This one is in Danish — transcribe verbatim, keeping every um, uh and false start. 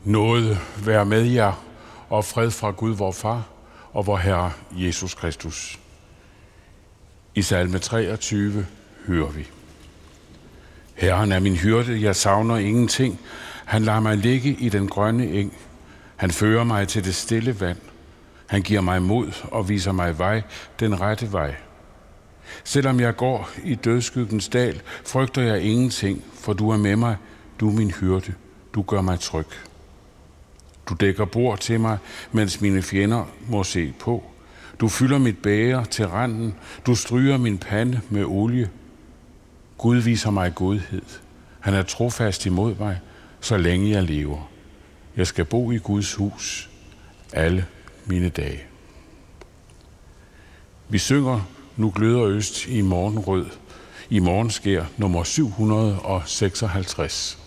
Nåde være med jer, og fred fra Gud, vor Far, og vor Herre Jesus Kristus. I salme treogtyve hører vi: Herren er min hyrde, jeg savner ingenting. Han lader mig ligge i den grønne eng. Han fører mig til det stille vand. Han giver mig mod og viser mig vej, den rette vej. Selvom jeg går i dødsskyggens dal, frygter jeg ingenting, for du er med mig, du er min hyrde, du gør mig tryg. Du dækker bord til mig, mens mine fjender må se på. Du fylder mit bæger til randen, du stryger min pande med olie. Gud viser mig godhed. Han er trofast imod mig, så længe jeg lever. Jeg skal bo i Guds hus alle mine dage. Vi synger Nu gløder øst i morgenrød, i morgenskær nummer syv hundrede og seksoghalvtreds.